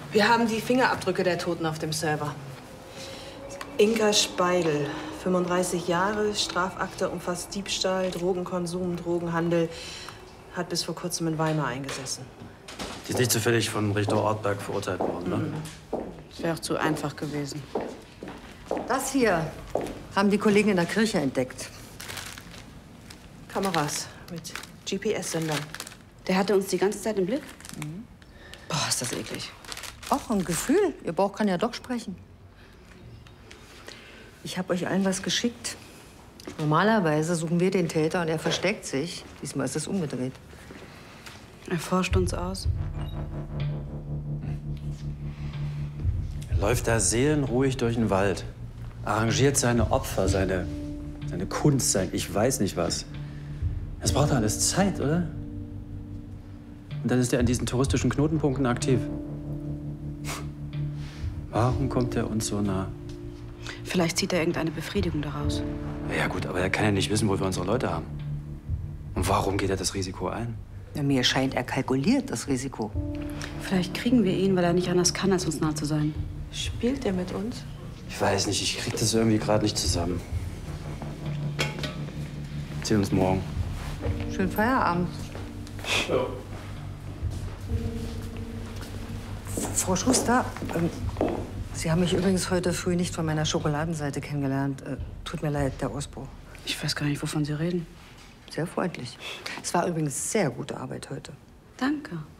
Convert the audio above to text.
Wir haben die Fingerabdrücke der Toten auf dem Server. Inka Speidel, 35 Jahre, Strafakte umfasst Diebstahl, Drogenkonsum, Drogenhandel, hat bis vor kurzem in Weimar eingesessen. Die ist nicht zufällig von Richter Ortberg verurteilt worden, ne? Das wäre auch zu einfach gewesen. Das hier haben die Kollegen in der Kirche entdeckt. Kameras mit GPS-Sendern. Der hatte uns die ganze Zeit im Blick? Boah, ist das eklig. Auch ein Gefühl. Ihr Bauch kann ja doch sprechen. Ich habe euch allen was geschickt. Normalerweise suchen wir den Täter und er versteckt sich. Diesmal ist es umgedreht. Er forscht uns aus. Er läuft da seelenruhig durch den Wald. Arrangiert seine Opfer, seine Kunst, sein ich weiß nicht was. Das braucht doch alles Zeit, oder? Und dann ist er an diesen touristischen Knotenpunkten aktiv. Warum kommt er uns so nah? Vielleicht zieht er irgendeine Befriedigung daraus. Ja gut, aber er kann ja nicht wissen, wo wir unsere Leute haben. Und warum geht er das Risiko ein? Ja, mir scheint, er kalkuliert das Risiko. Vielleicht kriegen wir ihn, weil er nicht anders kann, als uns nah zu sein. Spielt er mit uns? Ich weiß nicht, ich krieg das irgendwie gerade nicht zusammen. Sehen uns morgen. Schönen Feierabend. Ja. Frau Schuster, Sie haben mich übrigens heute früh nicht von meiner Schokoladenseite kennengelernt. Tut mir leid, der Ausbruch. Ich weiß gar nicht, wovon Sie reden. Sehr freundlich. Es war übrigens sehr gute Arbeit heute. Danke.